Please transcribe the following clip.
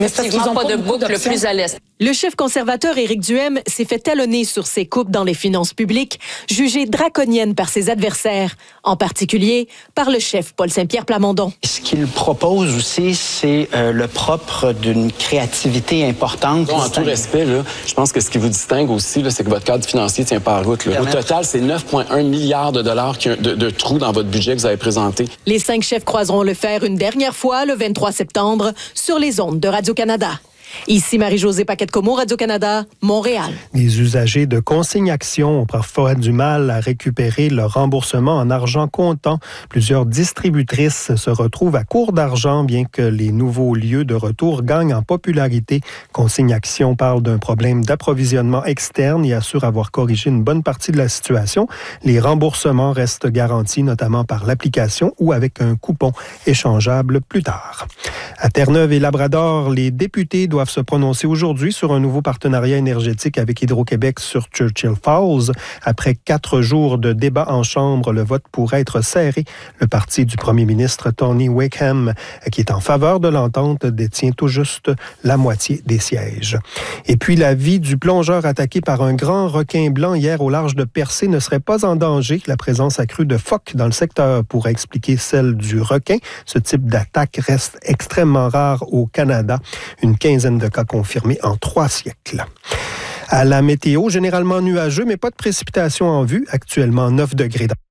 Effectivement, pas de boucle plus à l'est. Le chef conservateur Éric Duhaime s'est fait talonner sur ses coupes dans les finances publiques, jugées draconiennes par ses adversaires, en particulier par le chef Paul Saint-Pierre Plamondon. Ce qu'il propose aussi, c'est le propre d'une créativité importante. En tout respect, là, je pense que ce qui vous distingue aussi, là, c'est que votre cadre financier ne tient pas à route. Là. Au total, c'est 9,1 milliards de dollars de trous dans votre budget que vous avez présenté. Les 5 chefs croiseront le fer une dernière fois le 23 septembre sur les ondes de Radio-Canada. Ici Marie-Josée Paquette-Comeau, Radio-Canada, Montréal. Les usagers de Consigne Action ont parfois du mal à récupérer leur remboursement en argent comptant. Plusieurs distributrices se retrouvent à court d'argent, bien que les nouveaux lieux de retour gagnent en popularité. Consigne Action parle d'un problème d'approvisionnement externe et assure avoir corrigé une bonne partie de la situation. Les remboursements restent garantis, notamment par l'application ou avec un coupon échangeable plus tard. À Terre-Neuve et Labrador, les députés doivent se prononcer aujourd'hui sur un nouveau partenariat énergétique avec Hydro-Québec sur Churchill Falls. Après 4 jours de débat en Chambre, le vote pourrait être serré. Le parti du premier ministre Tony Wakeham, qui est en faveur de l'entente, détient tout juste la moitié des sièges. Et puis, la vie du plongeur attaqué par un grand requin blanc hier au large de Percé ne serait pas en danger. La présence accrue de phoques dans le secteur pourrait expliquer celle du requin. Ce type d'attaque reste extrêmement rare au Canada. Une quinzaine de cas confirmés en 3 siècles. À la météo, généralement nuageux, mais pas de précipitations en vue. Actuellement 9 degrés.